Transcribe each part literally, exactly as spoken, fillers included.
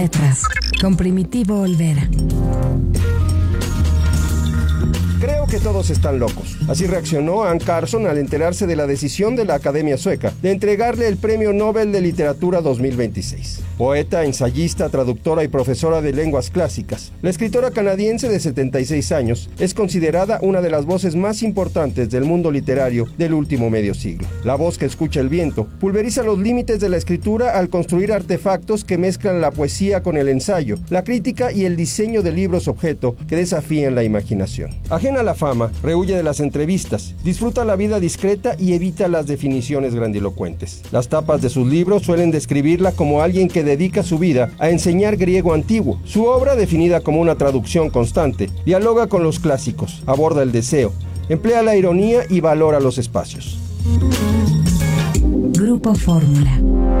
Letras, con Primitivo Olvera. Creo que todos están locos. Así reaccionó Anne Carson al enterarse de la decisión de la Academia Sueca de entregarle el Premio Nobel de Literatura dos mil veintiséis. Poeta, ensayista, traductora y profesora de lenguas clásicas, la escritora canadiense de setenta y seis años es considerada una de las voces más importantes del mundo literario del último medio siglo. La voz que escucha el viento pulveriza los límites de la escritura al construir artefactos que mezclan la poesía con el ensayo, la crítica y el diseño de libros objeto que desafían la imaginación. Ajena a la fama, rehuye de las entrevistas, disfruta la vida discreta y evita las definiciones grandilocuentes. Las tapas de sus libros suelen describirla como alguien que dedica su vida a enseñar griego antiguo. Su obra, definida como una traducción constante, dialoga con los clásicos, aborda el deseo, emplea la ironía y valora los espacios. Grupo Fórmula.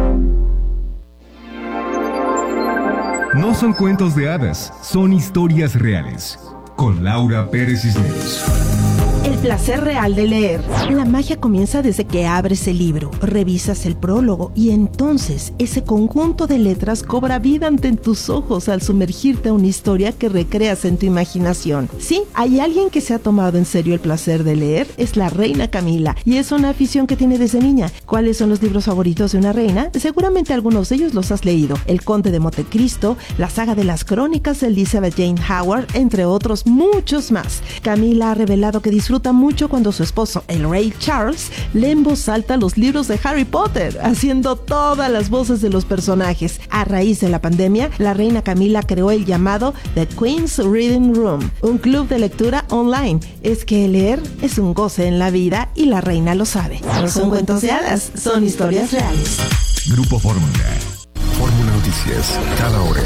No son cuentos de hadas, son historias reales. Con Laura Pérez Cisneros. El placer real de leer. La magia comienza desde que abres el libro, revisas el prólogo y entonces ese conjunto de letras cobra vida ante tus ojos al sumergirte a una historia que recreas en tu imaginación. Sí, hay alguien que se ha tomado en serio el placer de leer, es la reina Camila, y es una afición que tiene desde niña. ¿Cuáles son los libros favoritos de una reina? Seguramente algunos de ellos los has leído. El Conde de Montecristo, la saga de las crónicas de Elizabeth Jane Howard, entre otros muchos más. Camila ha revelado que disfruta mucho cuando su esposo, el rey Charles, lee en voz alta los libros de Harry Potter, haciendo todas las voces de los personajes. A raíz de la pandemia, la reina Camila creó el llamado The Queen's Reading Room, un club de lectura online. Es que leer es un goce en la vida y la reina lo sabe. No son cuentos de hadas, son historias reales. Grupo Fórmula. Fórmula Noticias, cada hora.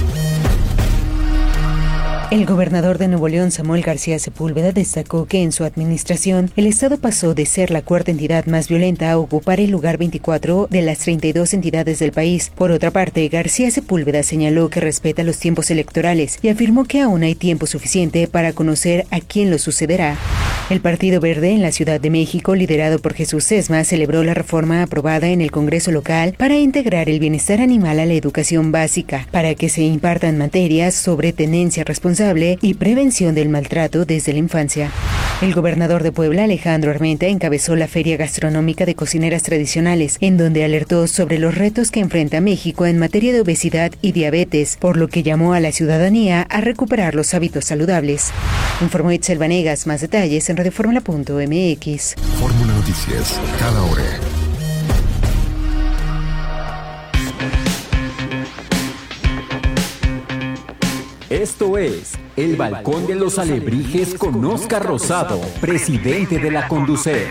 El gobernador de Nuevo León, Samuel García Sepúlveda, destacó que en su administración el Estado pasó de ser la cuarta entidad más violenta a ocupar el lugar veinticuatro de las treinta y dos entidades del país. Por otra parte, García Sepúlveda señaló que respeta los tiempos electorales y afirmó que aún hay tiempo suficiente para conocer a quién lo sucederá. El Partido Verde en la Ciudad de México, liderado por Jesús Sesma, celebró la reforma aprobada en el Congreso local para integrar el bienestar animal a la educación básica, para que se impartan materias sobre tenencia responsable y prevención del maltrato desde la infancia. El gobernador de Puebla, Alejandro Armenta, encabezó la Feria Gastronómica de Cocineras Tradicionales, en donde alertó sobre los retos que enfrenta México en materia de obesidad y diabetes, por lo que llamó a la ciudadanía a recuperar los hábitos saludables. Informó Itzel Vanegas. Más detalles en radioformula punto m x. Fórmula Noticias, cada hora. Esto es El Balcón de los Alebrijes con Óscar Rosado, presidente de la Conducef.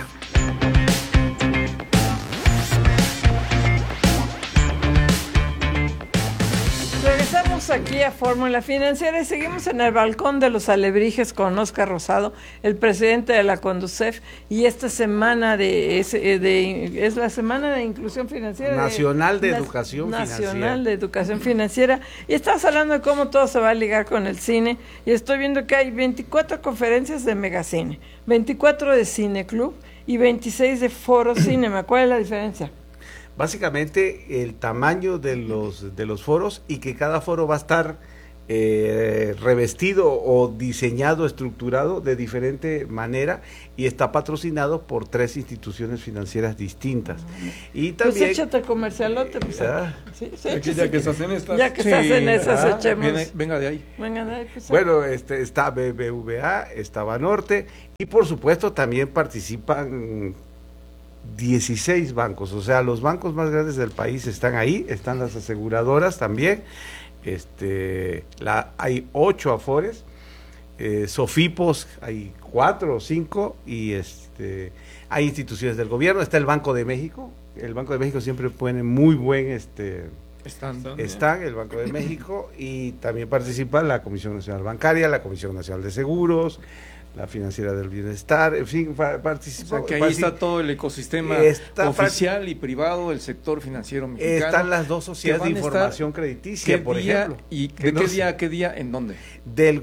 Regresamos aquí a Fórmula Financiera y seguimos en el Balcón de los Alebrijes con Óscar Rosado, el presidente de la Conducef, y esta semana de es, de, es la semana de inclusión financiera nacional de, de educación nacional financiera. de educación financiera, y estamos hablando de cómo todo se va a ligar con el cine, y estoy viendo que hay veinticuatro conferencias de Megacine, veinticuatro de Cineclub y veintiséis de Foro Cinema. ¿Cuál es la diferencia? Básicamente el tamaño de los de los foros, y que cada foro va a estar eh, revestido o diseñado, estructurado de diferente manera, y está patrocinado por tres instituciones financieras distintas. Y también, pues échate el comercialote, pues, ¿ah? sí, sí, Aquí, sí, ya que estás en estas. ya que sí, estás en esas, ah, echemos. viene, venga de ahí. Venga de ahí, pues, bueno, este está B B V A, está Banorte, y por supuesto también participan dieciséis bancos, o sea, los bancos más grandes del país están ahí, están las aseguradoras también, este, la, hay ocho afores, eh, Sofipos hay cuatro o cinco, y este, hay instituciones del gobierno, está el Banco de México, el Banco de México siempre pone muy buen este están, están el Banco de México, y también participa la Comisión Nacional Bancaria, la Comisión Nacional de Seguros, la Financiera del Bienestar, en fin, participa. O sea, que ahí participa, está todo el ecosistema oficial y privado del sector financiero mexicano. Están las dos sociedades de información crediticia, por día, ejemplo. ¿Y de qué día a qué día, en dónde? Del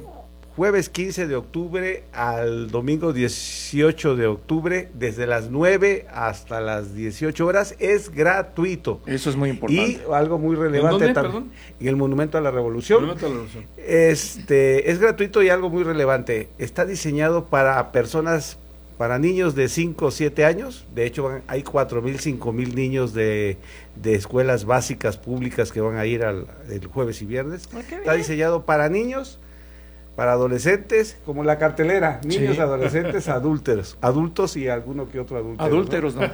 jueves quince de octubre al domingo dieciocho de octubre, desde las nueve hasta las dieciocho horas, es gratuito. Eso es muy importante. Y algo muy relevante ¿En dónde, también, perdón? en el Monumento a la Revolución. Monumento a la Revolución. Este, es gratuito y algo muy relevante. Está diseñado para personas, para niños de cinco o siete años. De hecho, van, hay cuatro mil, cinco mil niños de, de escuelas básicas públicas que van a ir al, el jueves y viernes. Okay, Está diseñado para niños, para adolescentes, como la cartelera, niños, sí. adolescentes, adúlteros, adultos y alguno que otro adúltero. Adúlteros, ¿no? ¿no?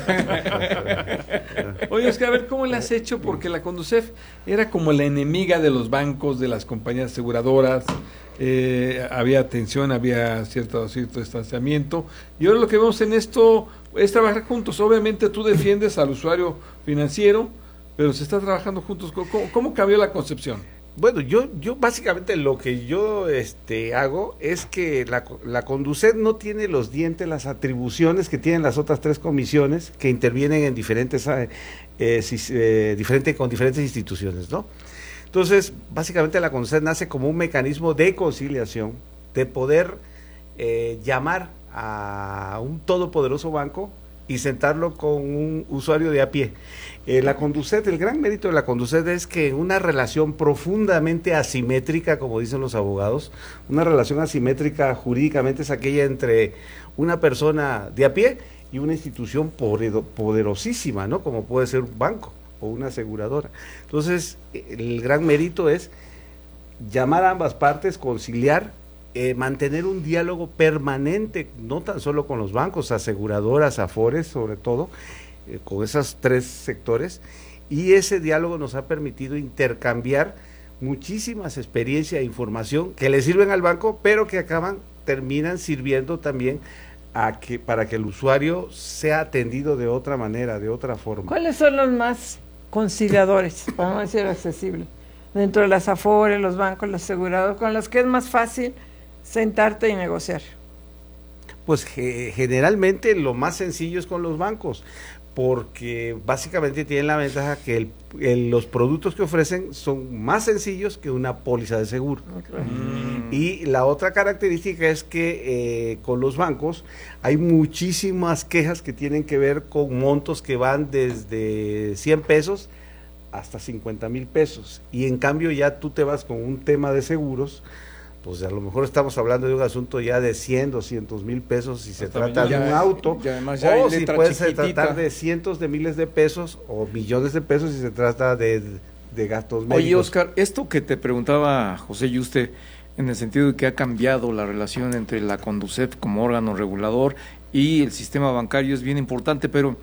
Oye, es que a ver, ¿cómo le has hecho? Porque la Conducef era como la enemiga de los bancos, de las compañías aseguradoras, eh, había atención, había cierto, cierto distanciamiento, y ahora lo que vemos en esto es trabajar juntos. Obviamente tú defiendes al usuario financiero, pero se está trabajando juntos. ¿Cómo, cómo cambió la concepción? Bueno, yo, yo básicamente lo que yo este, hago es que la, la Conducef no tiene los dientes, las atribuciones que tienen las otras tres comisiones que intervienen en diferentes, eh, eh, diferente, con diferentes instituciones, ¿no? Entonces, básicamente la Conducef nace como un mecanismo de conciliación, de poder eh, llamar a un todopoderoso banco y sentarlo con un usuario de a pie. Eh, la Conducef, el gran mérito de la Conducef es que una relación profundamente asimétrica, como dicen los abogados, una relación asimétrica jurídicamente es aquella entre una persona de a pie y una institución poderosísima, ¿no? Como puede ser un banco o una aseguradora. Entonces, el gran mérito es llamar a ambas partes, conciliar, Eh, mantener un diálogo permanente, no tan solo con los bancos, aseguradoras, afores, sobre todo, eh, con esos tres sectores, y ese diálogo nos ha permitido intercambiar muchísimas experiencias e información que le sirven al banco, pero que acaban, terminan sirviendo también a que, para que el usuario sea atendido de otra manera, de otra forma. ¿Cuáles son los más conciliadores, para no decir accesibles, dentro de las afores, los bancos, los asegurados, con los que es más fácil sentarte y negociar? Pues ge generalmente lo más sencillo es con los bancos, porque básicamente tienen la ventaja que el, el, los productos que ofrecen son más sencillos que una póliza de seguro. Okay. Mm. Y la otra característica es que eh, con los bancos hay muchísimas quejas que tienen que ver con montos que van desde cien pesos hasta cincuenta mil pesos, y en cambio ya tú te vas con un tema de seguros, pues a lo mejor estamos hablando de un asunto ya de cien, doscientos mil pesos si se trata de un auto, o si puede tratar de cientos de miles de pesos o millones de pesos si se trata de, de gastos médicos. Oye, Oscar, esto que te preguntaba José Yuste, en el sentido de que ha cambiado la relación entre la Conducef como órgano regulador y el sistema bancario, es bien importante, pero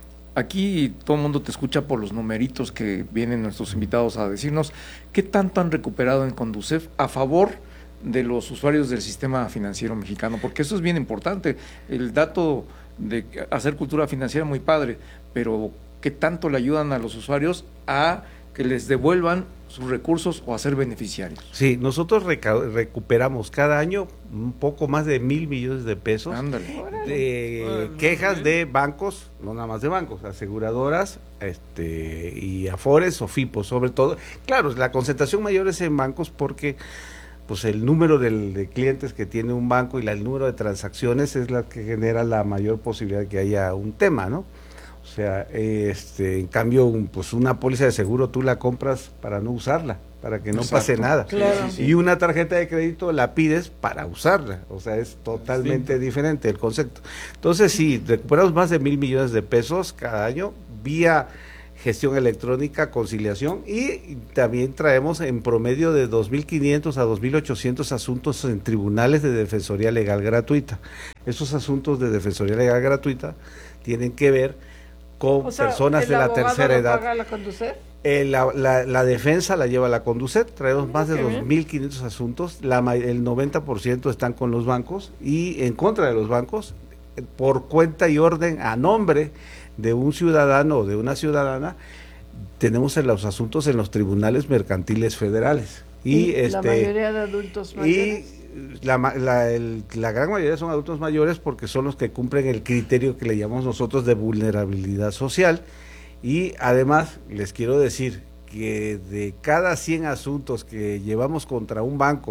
aquí todo el mundo te escucha por los numeritos que vienen nuestros invitados a decirnos. ¿Qué tanto han recuperado en Conducef a favor de los usuarios del sistema financiero mexicano? Porque eso es bien importante. El dato de hacer cultura financiera muy padre, pero ¿qué tanto le ayudan a los usuarios a que les devuelvan sus recursos o a ser beneficiarios? Sí, nosotros recuperamos cada año un poco más de mil millones de pesos. Ándale. de Ándale. quejas de bancos, no nada más de bancos, aseguradoras, este y afores o FIPOS sobre todo. Claro, la concentración mayor es en bancos porque pues el número de, de clientes que tiene un banco y la, el número de transacciones es la que genera la mayor posibilidad de que haya un tema, ¿no? O sea, este, en cambio, un, pues una póliza de seguro tú la compras para no usarla, para que no Exacto. pase nada. Claro. Sí, sí. Y una tarjeta de crédito la pides para usarla, o sea, es totalmente Distinto. diferente el concepto. Entonces, sí, recuperamos más de mil millones de pesos cada año vía gestión electrónica, conciliación, y también traemos en promedio de dos mil quinientos a dos mil ochocientos asuntos en tribunales de defensoría legal gratuita. Esos asuntos de defensoría legal gratuita tienen que ver con o sea, personas de la tercera edad. ¿Paga la Conducef? Eh, la, la, la defensa la lleva la Conducef, traemos más de dos mil quinientos asuntos, la, el noventa por ciento están con los bancos y en contra de los bancos, por cuenta y orden a nombre de un ciudadano o de una ciudadana, tenemos en los asuntos en los tribunales mercantiles federales. Y, ¿Y este, la mayoría de adultos mayores? Y la, la, el, la gran mayoría son adultos mayores porque son los que cumplen el criterio que le llamamos nosotros de vulnerabilidad social. Y además les quiero decir que de cada cien asuntos que llevamos contra un banco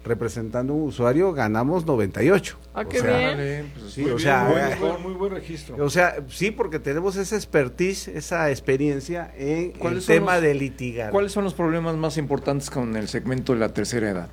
representando a un usuario, ganamos noventa y ocho. Ah, qué o sea, bien. Vale, pues, sí, Muy o bien, sea, muy, eh, buen, muy buen registro. o sea, sí, porque tenemos esa expertise, esa experiencia en el ¿Cuáles son tema los- de litigar. ¿Cuáles son los problemas más importantes con el segmento de la tercera edad?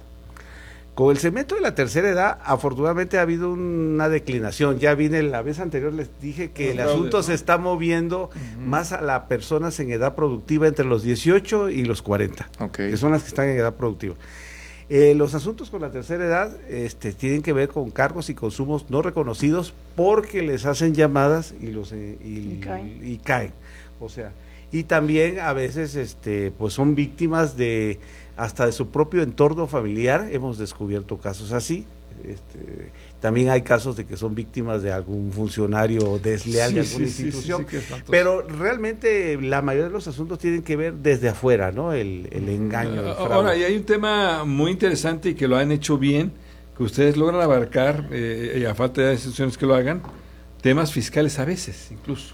Con el segmento de la tercera edad, afortunadamente ha habido una declinación. Ya vine la vez anterior, les dije que Los el fraudes, asunto ¿no? se está moviendo más a las personas en edad productiva entre los dieciocho y los cuarenta, Ok. que son las que están en edad productiva. Eh, los asuntos con la tercera edad este, tienen que ver con cargos y consumos no reconocidos porque les hacen llamadas y los eh, y, Y caen. y caen. O sea, y también a veces este, pues son víctimas de hasta de su propio entorno familiar. Hemos descubierto casos así. Este, también hay casos de que son víctimas de algún funcionario desleal de Sí, alguna sí, sí, sí, institución. sí, que es tanto. Pero realmente la mayoría de los asuntos tienen que ver desde afuera, ¿no? El, el engaño. el fraude. Ahora, y hay un tema muy interesante y que lo han hecho bien, que ustedes logran abarcar, eh, y a falta de instituciones que lo hagan, temas fiscales a veces, incluso.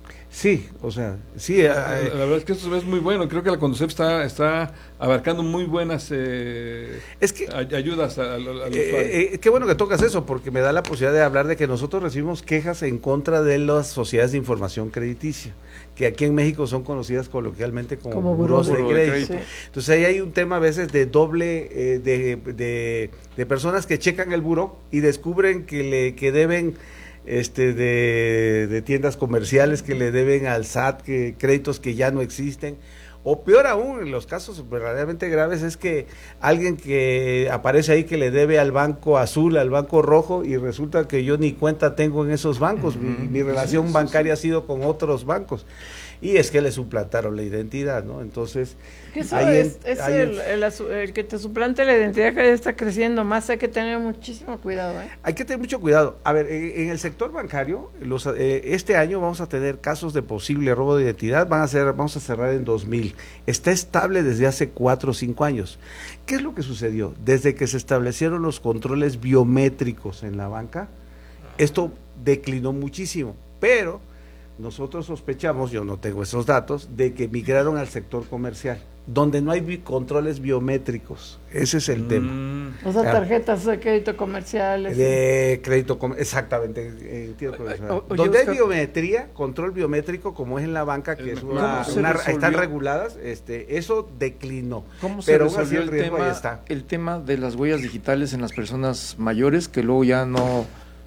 Sí, o sea, sí. La, eh, la verdad es que esto es muy bueno. Creo que la Conducef está, está abarcando muy buenas eh, Es que- ay- ayudas a, a, a los Eh, usuarios. eh, qué bueno que tocas eso, porque me da la posibilidad de hablar de que nosotros recibimos quejas en contra de las sociedades de información crediticia, que aquí en México son conocidas coloquialmente como, Como burós burós de de crédito. crédito. Sí. Entonces ahí hay un tema a veces de doble, eh, de, de, de personas que checan el buró y descubren que le que deben este de, de tiendas comerciales, que le deben al S A T, que créditos que ya no existen. O peor aún, en los casos verdaderamente graves, es que alguien que aparece ahí que le debe al banco azul, al banco rojo, y resulta que yo ni cuenta tengo en esos bancos. Mi, mi relación bancaria ha sido con otros bancos. Y es que le suplantaron la identidad, ¿no? Entonces, Que eso ahí es, en- es ahí el, en- el asu- el que te suplante la identidad, que ya está creciendo más. Hay que tener muchísimo cuidado, ¿eh? hay que tener mucho cuidado. A ver, en, en el sector bancario, los, eh, este año vamos a tener casos de posible robo de identidad, van a ser, vamos a cerrar en dos mil. Está estable desde hace cuatro o cinco años. ¿Qué es lo que sucedió? Desde que se establecieron los controles biométricos en la banca, esto declinó muchísimo, pero nosotros sospechamos, yo no tengo esos datos, de que migraron al sector comercial, donde no hay bi- controles biométricos. Ese es el tema. Mm. O sea, Ah. tarjetas de crédito comerciales. De crédito, com- exactamente. eh, entiendo que es verdad. O- oye, Donde hay Oscar. biometría, control biométrico, como es en la banca, que Es es mejor. una, ¿Cómo se una- resolvió? están reguladas, este, eso declinó. ¿Cómo se Pero aún así resolvió el el riesgo ahí tema, está. el tema de las huellas digitales en las personas mayores que luego ya no,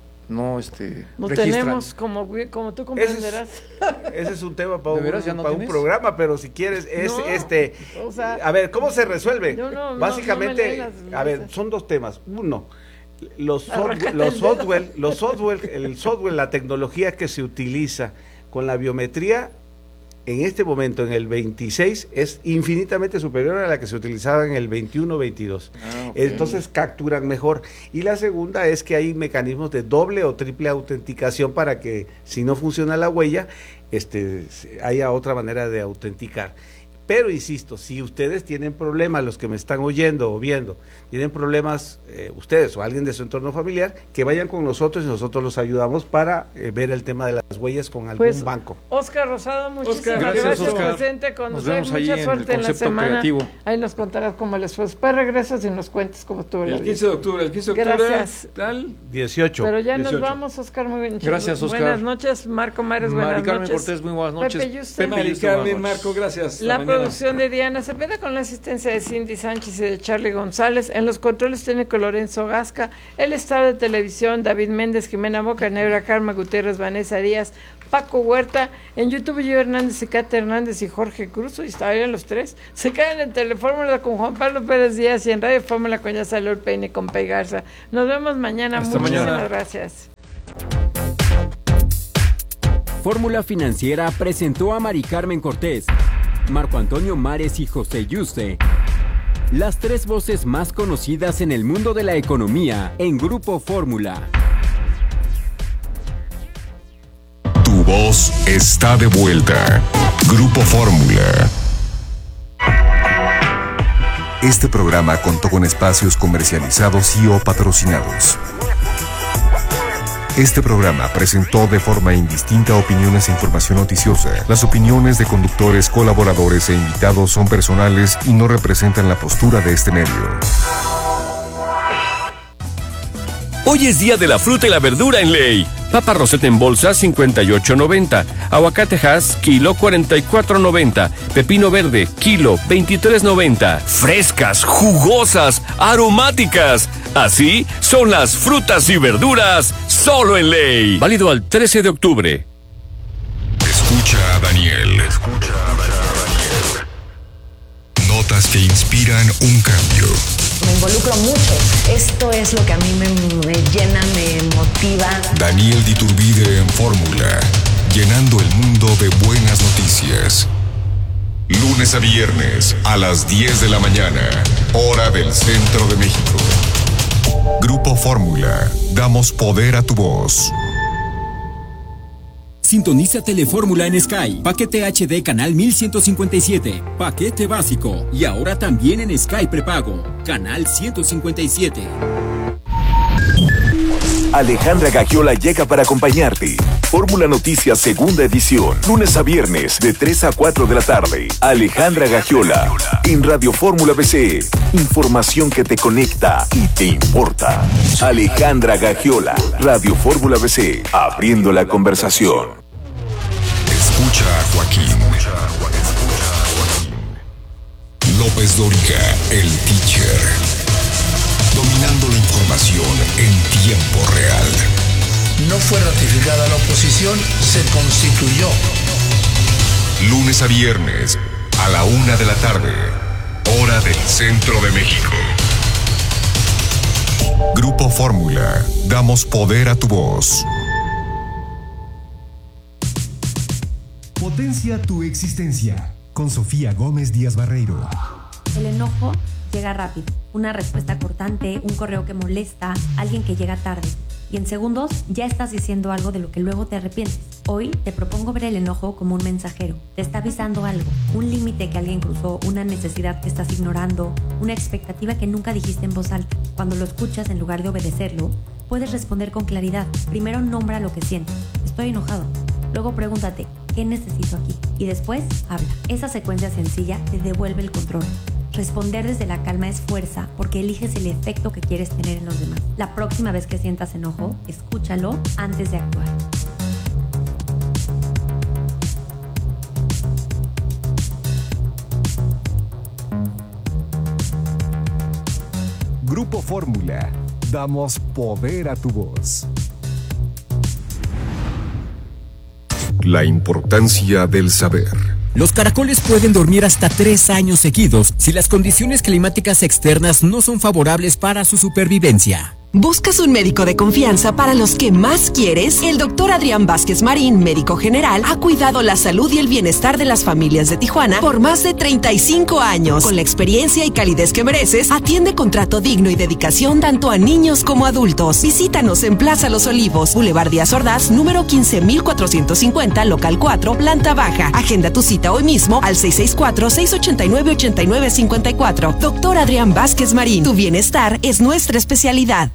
no este, No registran? tenemos, como, como tú comprenderás. Ese es un tema para, ¿De un, veras ya no para un tienes? programa, pero si quieres, es No, este. o sea, a ver, ¿cómo se resuelve? yo no- no- Básicamente, no me leen las a ver, bases. son dos temas. Uno, los, software- Arráncate los el dedo. software, los software, el software, la tecnología que se utiliza con la biometría en este momento, en el veintiséis, es infinitamente superior a la que se utilizaba en el veintiuno veintidós. Ah, ok. Entonces capturan mejor. Y la segunda es que hay mecanismos de doble o triple autenticación para que si no funciona la huella, este, haya otra manera de autenticar. Pero insisto, si ustedes tienen problemas, los que me están oyendo o viendo, tienen problemas, eh, ustedes o alguien de su entorno familiar, que vayan con nosotros y nosotros los ayudamos para eh, ver el tema de las huellas con algún Pues, banco. Oscar Rosado, muchísimas Oscar, gracias, gracias, por Oscar. presente con Nos usted. vemos ahí Mucha en el suerte en la concepto semana. creativo. Ahí nos contarás cómo les fue. Después regresas y nos cuentes cómo estuvo la El quince de octubre, el quince de octubre, Gracias. tal. dieciocho. Pero ya dieciocho. nos vamos, Oscar, muy bien. Gracias, Oscar. Buenas noches, Marco Mares, buenas Mari Carmen noches. Cortés, muy buenas noches. Pepe Yuste. Pepe Mari Yuste, buenas Carmen, noches. Marco, gracias. La Hasta mañana. producción de Diana Cepeda con la asistencia de Cindy Sánchez y de Charlie González. En los controles técnicos Lorenzo Gasca. El estado de televisión David Méndez, Jimena Bocanegra, Karma Gutiérrez, Vanessa Díaz, Paco Huerta. En YouTube yo Hernández y Cata Hernández y Jorge Cruz. Y estaban los tres. Se caen en Telefórmula con Juan Pablo Pérez Díaz y en Radio Fórmula con Yasalor Peine con Pei Garza. Nos vemos mañana. Hasta Muchísimas mañana. gracias. Fórmula Financiera presentó a Mari Carmen Cortés, Marco Antonio Mares y José Yuste, las tres voces más conocidas en el mundo de la economía en Grupo Fórmula. Tu voz está de vuelta. Grupo Fórmula. Este programa contó con espacios comercializados y o patrocinados. Este programa presentó de forma indistinta opiniones e información noticiosa. Las opiniones de conductores, colaboradores e invitados son personales y no representan la postura de este medio. Hoy es día de la fruta y la verdura en Ley. Papa roseta en bolsa cincuenta y ocho noventa, aguacate Hass kilo cuarenta y cuatro noventa, pepino verde kilo veintitrés noventa. Frescas, jugosas, aromáticas. Así son las frutas y verduras solo en Ley. Válido al trece de octubre. Escucha a Daniel. Escucha a Daniel. Notas que inspiran un cambio. Me involucro mucho. Esto es lo que a mí me, me llena, me motiva. Daniel de Iturbide en Fórmula, llenando el mundo de buenas noticias. Lunes a viernes a las diez de la mañana, hora del centro de México. Grupo Fórmula, damos poder a tu voz. Sintoniza Telefórmula en Sky. Paquete H D canal mil ciento cincuenta y siete. Paquete básico. Y ahora también en Sky prepago. Canal ciento cincuenta y siete. Alejandra Gagiola llega para acompañarte. Fórmula Noticias segunda edición. Lunes a viernes de tres a cuatro de la tarde. Alejandra Gagiola. En Radio Fórmula B C. Información que te conecta y te importa. Alejandra Gagiola. Radio Fórmula B C. Abriendo la conversación. Escucha a Joaquín. Escucha a Joaquín. López Dóriga, el teacher. Dominando la información en tiempo real. No fue ratificada la oposición, se constituyó. Lunes a viernes, a la una de la tarde, hora del centro de México. Grupo Fórmula, damos poder a tu voz. Potencia tu existencia, con Sofía Gómez Díaz Barreiro. El enojo llega rápido. Una respuesta cortante, un correo que molesta, alguien que llega tarde. Y en segundos ya estás diciendo algo de lo que luego te arrepientes. Hoy te propongo ver el enojo como un mensajero. Te está avisando algo, un límite que alguien cruzó, una necesidad que estás ignorando, una expectativa que nunca dijiste en voz alta. Cuando lo escuchas, en lugar de obedecerlo, puedes responder con claridad. Primero nombra lo que sientes. Estoy enojado. Luego pregúntate, ¿qué necesito aquí? Y después, habla. Esa secuencia sencilla te devuelve el control. Responder desde la calma es fuerza porque eliges el efecto que quieres tener en los demás. La próxima vez que sientas enojo, escúchalo antes de actuar. Grupo Fórmula, damos poder a tu voz. La importancia del saber. Los caracoles pueden dormir hasta tres años seguidos si las condiciones climáticas externas no son favorables para su supervivencia. ¿Buscas un médico de confianza para los que más quieres? El doctor Adrián Vázquez Marín, médico general, ha cuidado la salud y el bienestar de las familias de Tijuana por más de treinta y cinco años. Con la experiencia y calidez que mereces, atiende con trato digno y dedicación tanto a niños como adultos. Visítanos en Plaza Los Olivos, Boulevard Díaz Ordaz, número quince mil cuatrocientos cincuenta, local cuatro, planta baja. Agenda tu cita hoy mismo al seis seis cuatro, seis ocho nueve, ocho nueve cinco cuatro. Doctor Adrián Vázquez Marín, tu bienestar es nuestra especialidad.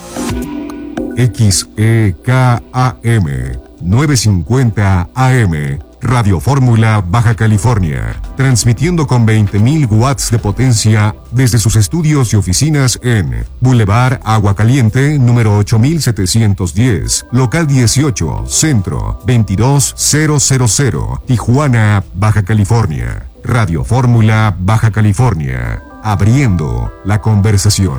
X E K A M novecientos cincuenta A M, Radio Fórmula Baja California, transmitiendo con veinte mil watts de potencia desde sus estudios y oficinas en Boulevard Agua Caliente, número ocho mil setecientos diez, local dieciocho, centro, veintidós mil, Tijuana, Baja California. Radio Fórmula Baja California, abriendo la conversación.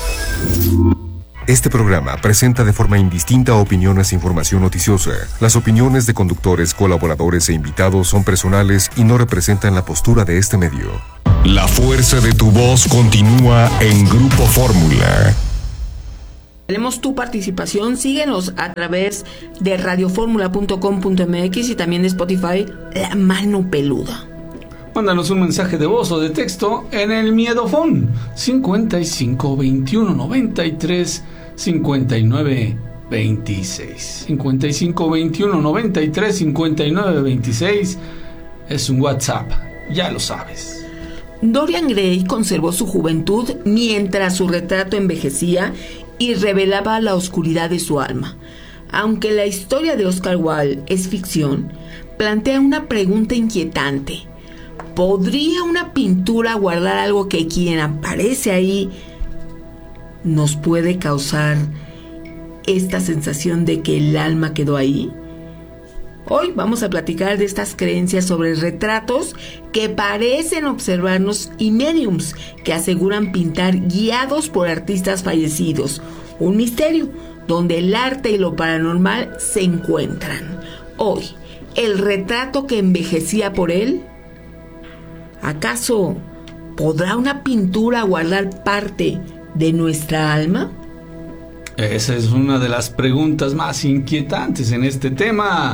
Este programa presenta de forma indistinta opiniones e información noticiosa. Las opiniones de conductores, colaboradores e invitados son personales y no representan la postura de este medio. La fuerza de tu voz continúa en Grupo Fórmula. Tenemos tu participación, síguenos a través de radioformula punto com punto m x y también de Spotify, La Mano Peluda. Mándanos un mensaje de voz o de texto en el Miedofón cincuenta y cinco veintiuno noventa y tres cincuenta y nueve veintiséis. cincuenta y cinco veintiuno noventa y tres cincuenta y nueve veintiséis es un WhatsApp, ya lo sabes. Dorian Gray conservó su juventud mientras su retrato envejecía y revelaba la oscuridad de su alma. Aunque la historia de Oscar Wilde es ficción, plantea una pregunta inquietante. ¿Podría una pintura guardar algo que quien aparece ahí nos puede causar esta sensación de que el alma quedó ahí? Hoy vamos a platicar de estas creencias sobre retratos que parecen observarnos y mediums que aseguran pintar guiados por artistas fallecidos. Un misterio donde el arte y lo paranormal se encuentran. Hoy, ¿el retrato que envejecía por él? ¿Acaso podrá una pintura guardar parte de nuestra alma? Esa es una de las preguntas más inquietantes en este tema.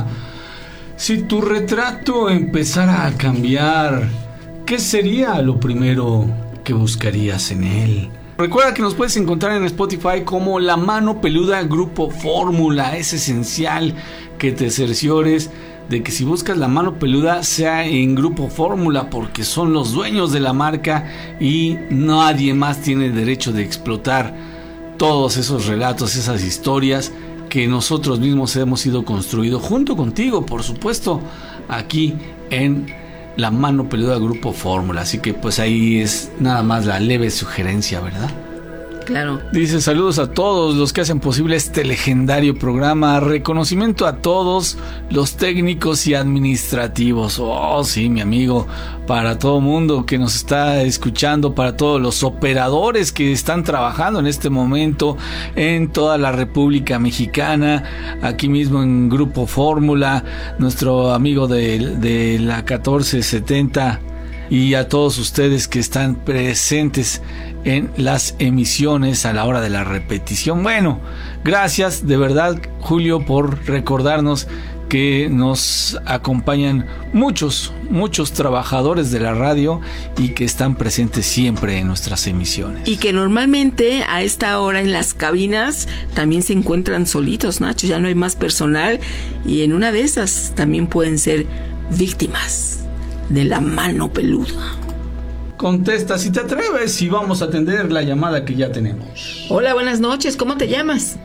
Si tu retrato empezara a cambiar, ¿qué sería lo primero que buscarías en él? Recuerda que nos puedes encontrar en Spotify como La Mano Peluda Grupo Fórmula. Es esencial que te cerciores de que si buscas La Mano Peluda sea en Grupo Fórmula, porque son los dueños de la marca y nadie más tiene derecho de explotar todos esos relatos, esas historias que nosotros mismos hemos ido construido junto contigo, por supuesto, aquí en La Mano Peluda Grupo Fórmula. Así que pues ahí es nada más la leve sugerencia, ¿verdad? Claro. Dice: saludos a todos los que hacen posible este legendario programa. Reconocimiento a todos los técnicos y administrativos. Oh, sí, mi amigo. Para todo mundo que nos está escuchando, para todos los operadores que están trabajando en este momento en toda la República Mexicana, aquí mismo en Grupo Fórmula, nuestro amigo de, de la catorce setenta, y a todos ustedes que están presentes en las emisiones a la hora de la repetición. Bueno, gracias de verdad, Julio, por recordarnos que nos acompañan muchos, muchos trabajadores de la radio y que están presentes siempre en nuestras emisiones. Y que normalmente a esta hora en las cabinas también se encuentran solitos, Nacho, ya no hay más personal, y en una de esas también pueden ser víctimas de la mano peluda. Contesta si te atreves y vamos a atender la llamada que ya tenemos. Hola, buenas noches, ¿cómo te llamas?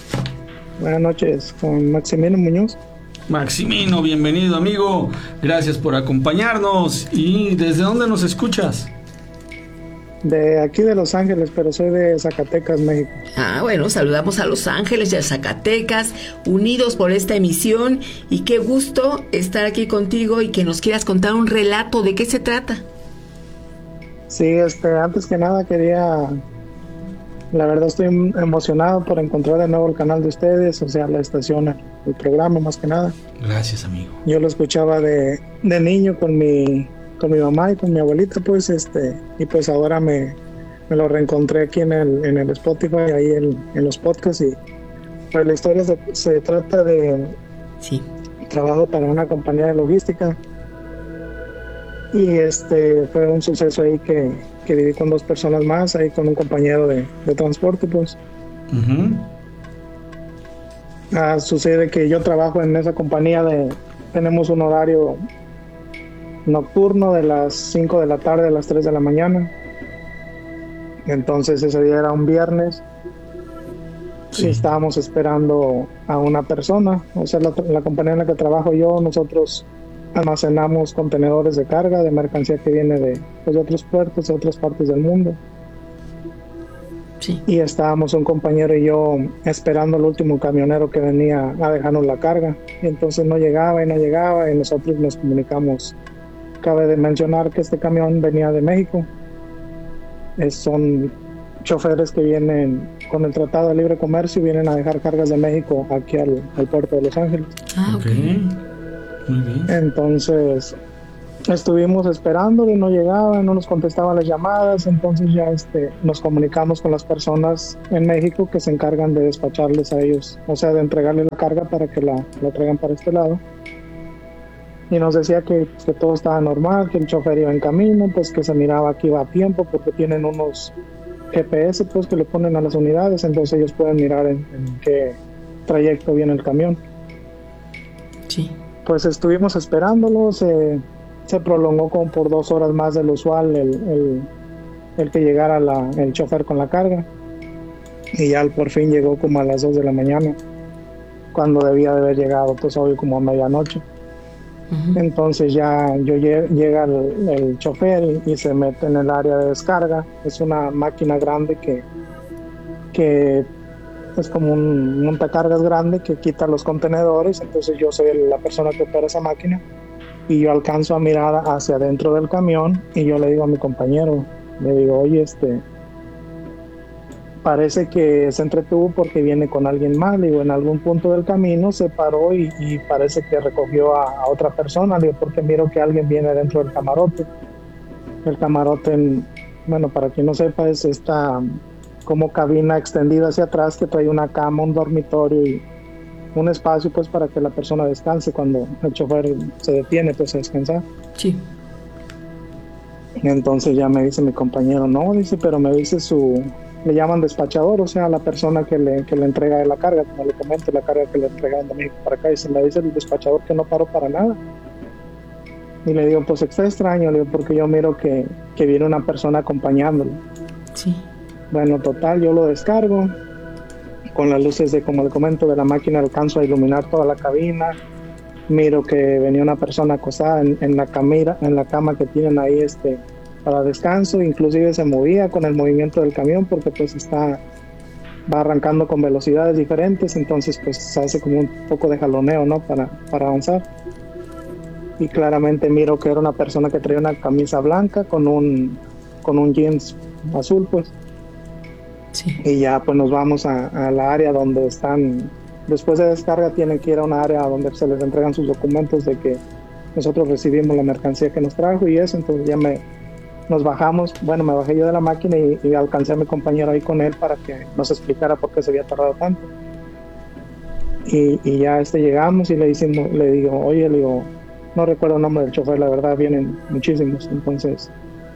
Buenas noches, con Maximino Muñoz. Maximino, bienvenido, amigo. Gracias por acompañarnos. ¿Y desde dónde nos escuchas? De aquí de Los Ángeles, pero soy de Zacatecas, México. Ah, bueno, saludamos a Los Ángeles y a Zacatecas, unidos por esta emisión, y qué gusto estar aquí contigo y que nos quieras contar un relato. ¿De qué se trata? Sí, este, antes que nada quería, la verdad estoy emocionado por encontrar de nuevo el canal de ustedes, o sea, la estación, el programa más que nada. Gracias, amigo. Yo lo escuchaba de, de niño con mi con mi mamá y con mi abuelita, pues, este, y pues ahora me, me lo reencontré aquí en el, en el Spotify, ahí en, en los podcasts, y pues la historia se, se trata de sí. trabajo para una compañía de logística, y este fue un suceso ahí que, que viví con dos personas más, ahí con un compañero de, de transporte, pues. Uh-huh. Ah, sucede que yo trabajo en esa compañía, de tenemos un horario nocturno de las cinco de la tarde a las tres de la mañana. Entonces ese día era un viernes, sí. Y estábamos esperando a una persona, o sea, la, la compañía en la que trabajo yo, nosotros almacenamos contenedores de carga de mercancía que viene de, pues, de otros puertos, de otras partes del mundo. Sí. Y estábamos un compañero y yo esperando el último camionero que venía a dejarnos la carga, y entonces no llegaba y no llegaba, y nosotros nos comunicamos. Cabe de mencionar que este camión venía de México. Es, son choferes que vienen con el Tratado de Libre Comercio y vienen a dejar cargas de México aquí al, al puerto de Los Ángeles. Ah, ok. Muy bien. Entonces estuvimos esperando y no llegaba, no nos contestaban las llamadas. Entonces ya este, nos comunicamos con las personas en México que se encargan de despacharles a ellos, o sea, de entregarles la carga para que la, la traigan para este lado. Y nos decía que, que todo estaba normal, que el chofer iba en camino, pues que se miraba que iba a tiempo, porque tienen unos G P S pues que le ponen a las unidades, entonces ellos pueden mirar en, en qué trayecto viene el camión. Sí. Pues estuvimos esperándolo, se, se prolongó como por dos horas más de lo usual el, el, el que llegara la, el chofer con la carga, y ya por fin llegó como a las dos de la mañana, cuando debía de haber llegado pues hoy como a medianoche. Uh-huh. Entonces ya yo llega el, el chofer y, y se mete en el área de descarga. Es una máquina grande que, que es como un montacargas grande que quita los contenedores, entonces yo soy la persona que opera esa máquina y yo alcanzo a mirar hacia adentro del camión y yo le digo a mi compañero, le digo, oye, este, parece que se entretuvo porque viene con alguien más, le digo, en algún punto del camino se paró y, y parece que recogió a, a otra persona, le digo, porque miro que alguien viene dentro del camarote. El camarote, en, bueno, para quien no sepa, es esta como cabina extendida hacia atrás que trae una cama, un dormitorio y un espacio pues para que la persona descanse cuando el chofer se detiene pues a descansar. Sí. Entonces ya me dice mi compañero, no, dice, pero me dice su, le llaman despachador, o sea, la persona que le, que le entrega la carga, como le comento, la carga que le entregan de México para acá, y se me dice el despachador que no paró para nada. Y le digo, pues está extraño, le digo, porque yo miro que, que viene una persona acompañándolo. Sí. Bueno, total, yo lo descargo, con las luces de, como le comento, de la máquina alcanzo a iluminar toda la cabina, miro que venía una persona acostada en, en la camira, en la cama que tienen ahí este para descanso, inclusive se movía con el movimiento del camión porque pues está va arrancando con velocidades diferentes, entonces pues se hace como un poco de jaloneo, ¿no? Para, para avanzar. Y claramente miro que era una persona que traía una camisa blanca con un con un jeans azul, pues. Sí. Y ya pues nos vamos a, a la área donde están, después de descarga tienen que ir a una área donde se les entregan sus documentos de que nosotros recibimos la mercancía que nos trajo y eso, entonces ya me nos bajamos, bueno, me bajé yo de la máquina y, y alcancé a mi compañero ahí con él para que nos explicara por qué se había tardado tanto. Y, y ya este llegamos y le decimos, le digo, oye, le digo, no recuerdo el nombre del chofer, la verdad, vienen muchísimos, entonces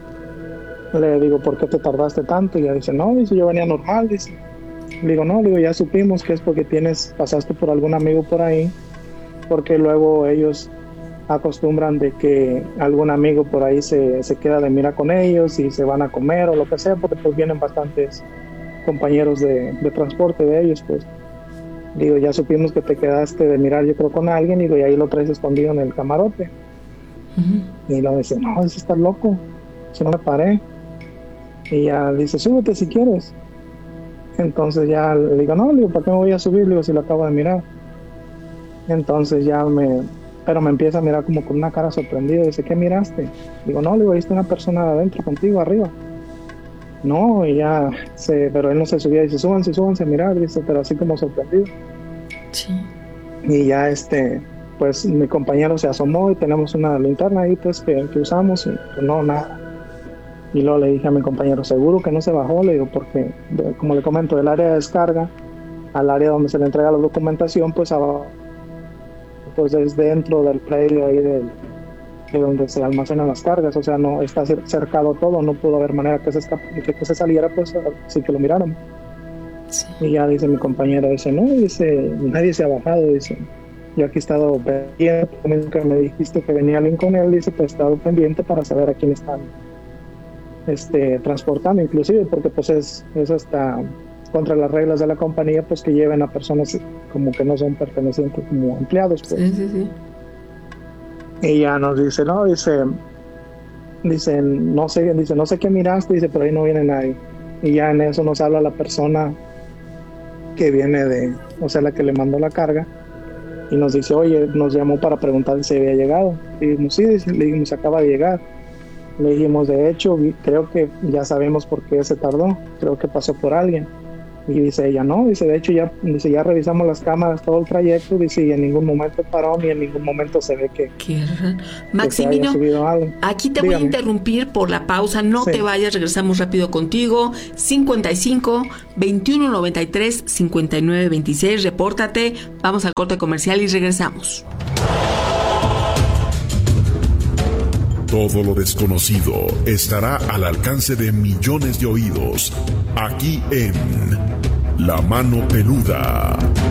le digo, ¿por qué te tardaste tanto? Y ella dice, no, dice, yo venía normal, dice. Le digo, no, le digo, ya supimos que es porque tienes, pasaste por algún amigo por ahí, porque luego ellos acostumbran de que algún amigo por ahí se, se queda de mira con ellos y se van a comer o lo que sea, porque pues vienen bastantes compañeros de, de transporte de ellos, pues. Digo, ya supimos que te quedaste de mirar, yo creo, con alguien, y, digo, y ahí lo traes escondido en el camarote. Uh-huh. Y lo dice, no, ese está loco, si no me paré. Y ya dice, súbete si quieres. Entonces ya le digo, no, le digo, ¿para qué me voy a subir? Le digo, si lo acabo de mirar. Entonces ya me, pero me empieza a mirar como con una cara sorprendida. Dice, ¿qué miraste? Digo, no, le digo, viste una persona adentro contigo, arriba. No, y ya, se, pero él no se subía. Dice, súbanse, súbanse a mirar, dice, pero así como sorprendido. Sí. Y ya este, pues mi compañero se asomó y tenemos una linterna ahí pues que, que usamos y pues no, nada. Y luego le dije a mi compañero, ¿seguro que no se bajó? Le digo, porque, de, como le comento, del área de descarga al área donde se le entrega la documentación, pues abajo, pues es dentro del predio ahí del, de donde se almacenan las cargas, o sea, no está cercado todo, no pudo haber manera que se, escap- que, que se saliera, pues sí que lo miráramos. Sí. Y ya dice mi compañero, dice, no, dice, nadie se ha bajado, dice, yo aquí he estado pendiente, que me dijiste que venía alguien con él, dice, pues he estado pendiente para saber a quién están este transportando, inclusive porque pues es, es hasta contra las reglas de la compañía, pues que lleven a personas como que no son pertenecientes como empleados, pues. Sí, sí, sí. Y ya nos dice, no, dice, dice, no sé, dice, no sé qué miraste, dice, pero ahí no viene nadie. Y ya en eso nos habla la persona que viene de, o sea, la que le mandó la carga, y nos dice, oye, nos llamó para preguntar si había llegado. Y dijimos, sí, dice, le dijimos, acaba de llegar. Le dijimos, de hecho, creo que ya sabemos por qué se tardó, creo que pasó por alguien. Y dice ella, no, dice, de hecho ya, dice, ya revisamos las cámaras todo el trayecto, dice, y en ningún momento paró, ni en ningún momento se ve que, Qué raro. Maximino, que aquí te Dígame. voy a interrumpir por la pausa, no Sí. te vayas, regresamos rápido contigo. cincuenta y cinco, veintiuno noventa y tres, cincuenta y nueve veintiséis, repórtate, vamos al corte comercial y regresamos. Todo lo desconocido estará al alcance de millones de oídos, aquí en La Mano Peluda,